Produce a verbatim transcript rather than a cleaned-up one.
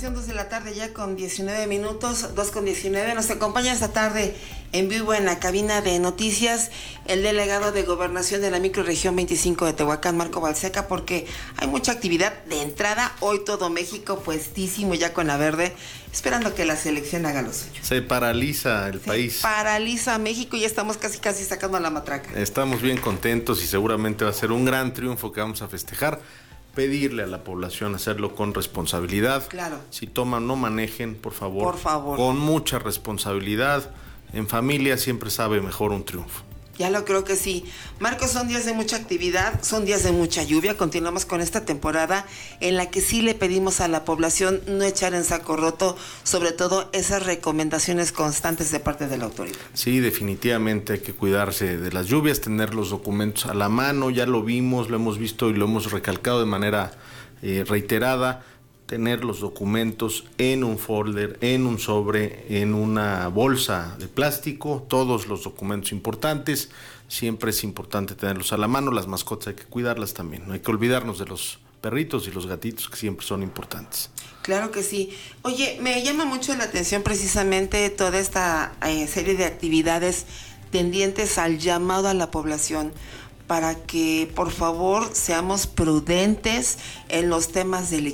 información, dos de la tarde ya con diecinueve minutos, dos con diecinueve. Nos acompaña esta tarde en vivo en la cabina de noticias el delegado de Gobernación de la microrregión veinticinco de Tehuacán, Marco Balseca, porque hay mucha actividad de entrada. Hoy todo México puestísimo ya con la verde, esperando que la selección haga lo suyo. Se paraliza el Se país. paraliza México y ya estamos casi casi sacando la matraca. Estamos bien contentos y seguramente va a ser un gran triunfo que vamos a festejar. Pedirle a la población hacerlo con responsabilidad. Claro. Si toman, no manejen, por favor. Por favor. Con mucha responsabilidad. En familia siempre sabe mejor un triunfo. Ya lo creo que sí. Marcos, son días de mucha actividad, son días de mucha lluvia. Continuamos con esta temporada en la que sí le pedimos a la población no echar en saco roto, sobre todo esas recomendaciones constantes de parte de la autoridad. Sí, definitivamente hay que cuidarse de las lluvias, tener los documentos a la mano. Ya lo vimos, lo hemos visto y lo hemos recalcado de manera eh, reiterada. Tener los documentos en un folder, en un sobre, en una bolsa de plástico, todos los documentos importantes. Siempre es importante tenerlos a la mano. Las mascotas hay que cuidarlas también. No hay que olvidarnos de los perritos y los gatitos, que siempre son importantes. Claro que sí. Oye, me llama mucho la atención precisamente toda esta eh, serie de actividades tendientes al llamado a la población para que por favor seamos prudentes en los temas del